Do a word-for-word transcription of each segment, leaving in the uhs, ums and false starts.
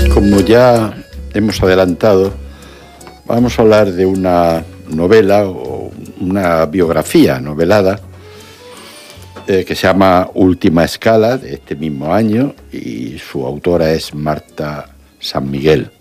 Como ya hemos adelantado, vamos a hablar de una novela o una biografía novelada eh, que se llama Última Escala, de este mismo año, y su autora es Marta San Miguel.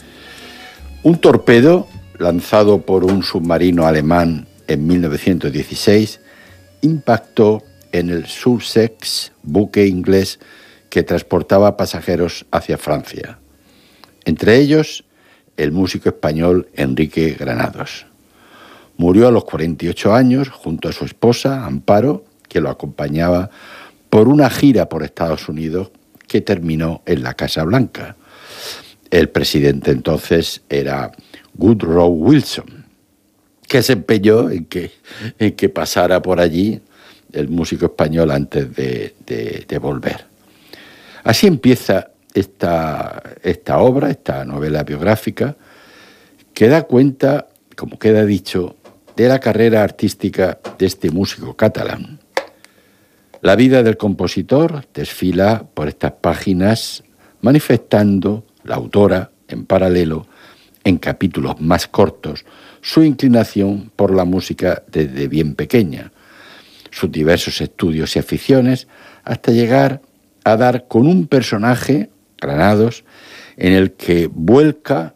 Un torpedo lanzado por un submarino alemán en mil novecientos dieciséis impactó en el Sussex, buque inglés que transportaba pasajeros hacia Francia. Entre ellos, el músico español Enrique Granados. Murió a los cuarenta y ocho años junto a su esposa, Amparo, que lo acompañaba por una gira por Estados Unidos que terminó en la Casa Blanca. El presidente entonces era Woodrow Wilson, que se empeñó en que, en que pasara por allí el músico español antes de, de, de volver. Así empieza esta, esta obra, esta novela biográfica, que da cuenta, como queda dicho, de la carrera artística de este músico catalán. La vida del compositor desfila por estas páginas, manifestando la autora, en paralelo, en capítulos más cortos, su inclinación por la música desde bien pequeña, sus diversos estudios y aficiones, hasta llegar a dar con un personaje, Granados, en el que vuelca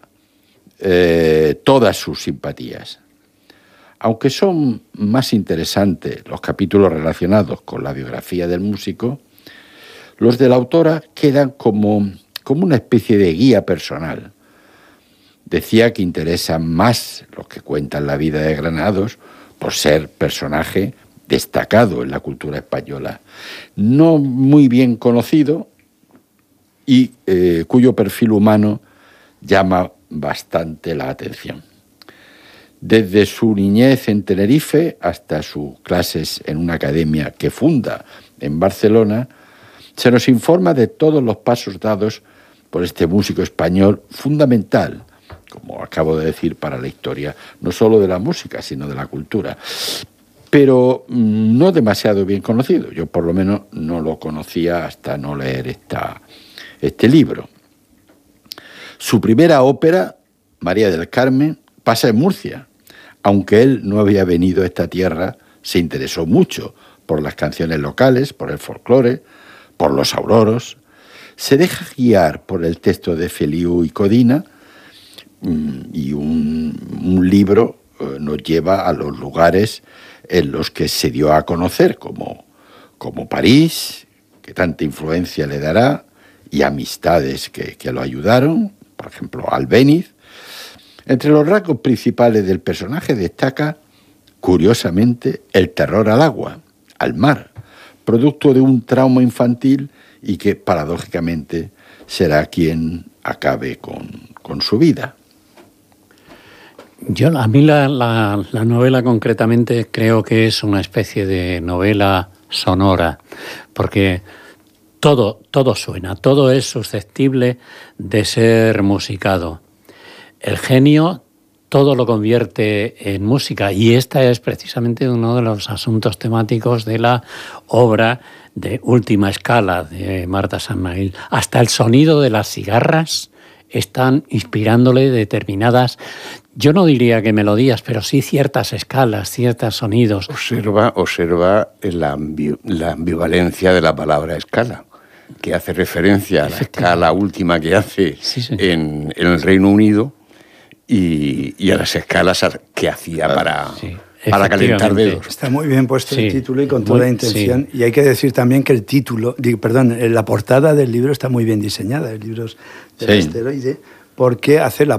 eh, todas sus simpatías. Aunque son más interesantes los capítulos relacionados con la biografía del músico, los de la autora quedan como, como una especie de guía personal. Decía que interesan más los que cuentan la vida de Granados por ser personaje destacado en la cultura española, no muy bien conocido y eh, cuyo perfil humano llama bastante la atención. Desde su niñez en Tenerife hasta sus clases en una academia que funda en Barcelona, se nos informa de todos los pasos dados por este músico español fundamental, como acabo de decir, para la historia, no solo de la música, sino de la cultura, pero no demasiado bien conocido. Yo por lo menos no lo conocía hasta no leer esta, este libro. Su primera ópera, María del Carmen, pasa en Murcia. Aunque él no había venido a esta tierra, se interesó mucho por las canciones locales, por el folclore, por los auroros. Se deja guiar por el texto de Feliu y Codina y un, un libro eh, nos lleva a los lugares en los que se dio a conocer, como, como París, que tanta influencia le dará, y amistades que, que lo ayudaron, por ejemplo, Albéniz. Entre los rasgos principales del personaje destaca, curiosamente, el terror al agua, al mar, producto de un trauma infantil y que, paradójicamente, será quien acabe con, con su vida. Yo, a mí la, la, la novela concretamente creo que es una especie de novela sonora, porque todo, todo suena, todo es susceptible de ser musicado. El genio todo lo convierte en música y esta es precisamente uno de los asuntos temáticos de la obra de Última Escala de Marta San Miguel. Hasta el sonido de las cigarras están inspirándole determinadas, yo no diría que melodías, pero sí ciertas escalas, ciertos sonidos. Observa, observa la, ambi- la ambivalencia de la palabra escala, que hace referencia a la escala última que hace sí, sí. En, en el Reino Unido y, y a las escalas que hacía para... Sí. Para calentar dedos. Está muy bien puesto sí, el título y con muy, toda intención. Sí. Y hay que decir también que el título, digo, perdón, la portada del libro está muy bien diseñada, el libro es de sí. asteroide, porque hace la